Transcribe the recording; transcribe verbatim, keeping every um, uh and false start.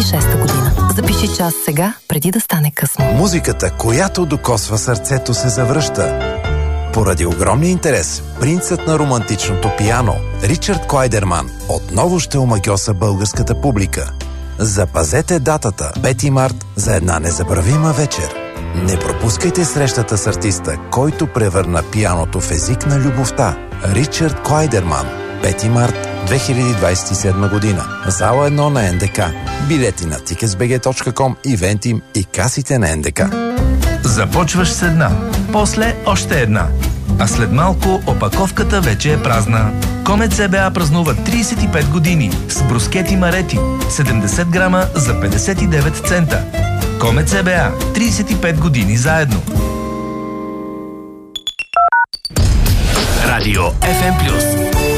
и шеста година. Запиши час сега, преди да стане късно. Музиката, която докосва сърцето, се завръща. Поради огромния интерес, принцът на романтичното пиано, Ричард Клайдерман, отново ще омагьоса българската публика. Запазете датата, пети март, за една незабравима вечер. Не пропускайте срещата с артиста, който превърна пианото в език на любовта. Ричард Клайдерман, пети март две хиляди двадесет и седма година. Зала едно на НДК. Билети на тикетс би джи точка ком, Ивентим и касите на НДК. Започваш с една, после още една. А след малко опаковката вече е празна. Комет ЦБА празнува тридесет и пет години с брускети Марети. седемдесет грама за петдесет и девет цента. Комет ЦБА. тридесет и пет години заедно. Радио Еф Ем Плюс.